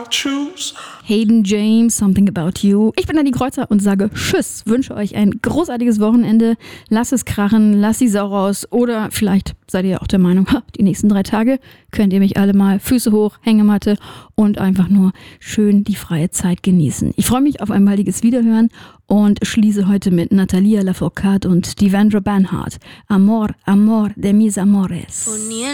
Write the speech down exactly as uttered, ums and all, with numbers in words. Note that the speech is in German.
Hayden James, Something About You. Ich bin Dani Kreuzer und sage Tschüss, wünsche euch ein großartiges Wochenende. Lasst es krachen, lasst die Sau raus. Oder vielleicht seid ihr auch der Meinung, ha, die nächsten drei Tage könnt ihr mich alle mal Füße hoch, Hängematte und einfach nur schön die freie Zeit genießen. Ich freue mich auf ein baldiges Wiederhören und schließe heute mit Natalia Lafourcade und Devendra Banhart. Amor, amor de mis amores.